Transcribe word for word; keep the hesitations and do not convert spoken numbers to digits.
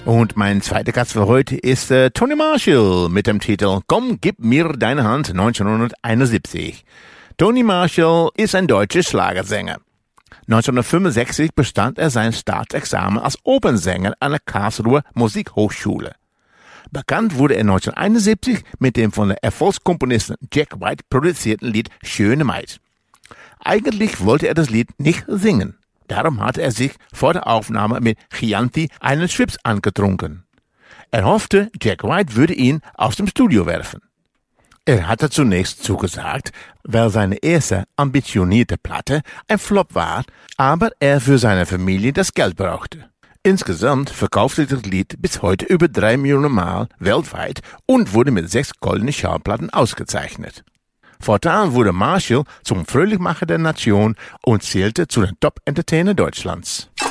Und mein zweiter Gast für heute ist äh, Tony Marshall mit dem Titel Komm, gib mir deine Hand neunzehnhunderteinundsiebzig. Tony Marshall ist ein deutscher Schlagersänger. neunzehnhundertfünfundsechzig bestand er sein Staatsexamen als Opernsänger an der Karlsruher Musikhochschule. Bekannt wurde er neunzehnhunderteinundsiebzig mit dem von der Erfolgskomponisten Jack White produzierten Lied Schöne Maid. Eigentlich wollte er das Lied nicht singen. Darum hatte er sich vor der Aufnahme mit Chianti einen Schwips angetrunken. Er hoffte, Jack White würde ihn aus dem Studio werfen. Er hatte zunächst zugesagt, weil seine erste ambitionierte Platte ein Flop war, aber er für seine Familie das Geld brauchte. Insgesamt verkaufte das Lied bis heute über drei Millionen Mal weltweit und wurde mit sechs goldenen Schallplatten ausgezeichnet. Fortan wurde Marshall zum Fröhlichmacher der Nation und zählte zu den Top-Entertainer Deutschlands.